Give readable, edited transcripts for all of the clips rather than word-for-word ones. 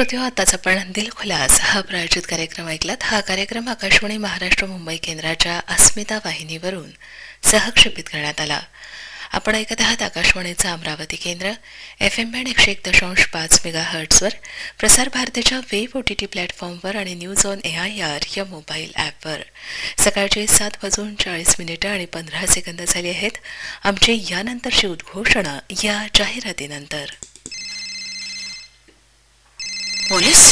श्रोत्यो, आताच आपण दिल खुलास हा प्रायोजित कार्यक्रम ऐकलात. हा कार्यक्रम आकाशवाणी महाराष्ट्र मुंबई केंद्राच्या अस्मिता वाहिनीवरून सहक्षेपित करण्यात आला. आपण ऐकत आहात आकाशवाणीचं अमरावती केंद्र FM बँड 101.5 मेगाहर्ट्झवर, प्रसार भारतीच्या वेब OTT प्लॅटफॉर्मवर आणि न्यूज ऑन AIR या मोबाईल ॲपवर. सकाळचे 7:40 आणि 15 सेकंद झाले आहेत. आमची यानंतरची उद्घोषणा या जाहिरातीनंतर. पोलीस?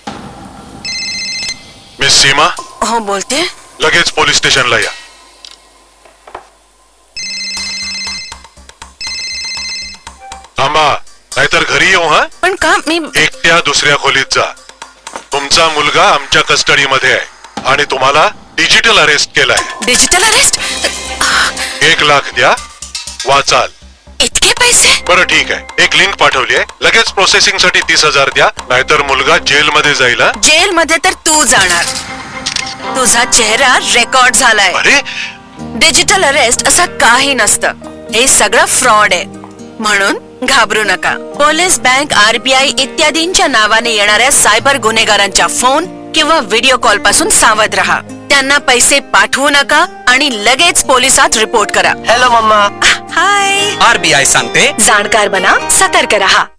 मिस सीमा? हो, बोलते. लगेच पोलीस स्टेशनला या. थांबा, नाहीतर घरी येऊ. हा, पण का? मी एकट्या दुसऱ्या खोलीत जा. तुमचा मुलगा आमच्या कस्टडीमध्ये आहे आणि तुम्हाला डिजिटल अरेस्ट केलाय. Digital arrest? 1 लाख द्या, वाचाल. इतके पैसे? बरं ठीक आहे, एक लिंक पाठवली आहे, लगेच प्रोसेसिंग साठी 30,000 द्या, नाहीतर मुलगा जेल मध्ये जाईल. जेल मध्ये तर तू जाणार. तुझा चेहरा रेकॉर्ड झालाय. अरे, डिजिटल अरेस्ट असं काही नसतं. हे सगळं फ्रॉड आहे. म्हणून घाबरू नका. पोलीस, बँक, RBI इत्यादींच्या नावाने येणाऱ्या सायबर गुन्हेगारांच्या फोन किंवा व्हिडिओ कॉल पासून सावध राहा. त्यांना पैसे पाठवू नका आणि लगेच पोलिसात रिपोर्ट करा. Hello mamma. हाय. RBI सांगते, जाणकार बना, सतर्क रहा.